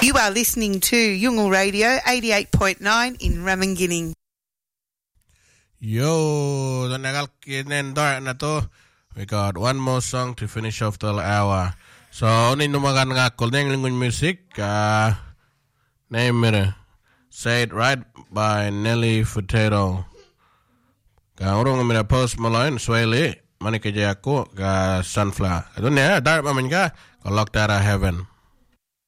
You are listening to Yungal Radio 88.9 in Ramingining. Yo, the nagal kinen dar na to. We got one more song to finish off the hour. So, unin numagan nga kulneng lingun music. Name it. Say It Right by Nelly Furtado. Ka urong mina Post Malone, Swaley, Manika Jayako, ka Sunflower. Ito niya, dark maman ka, ka Locked Out of Heaven.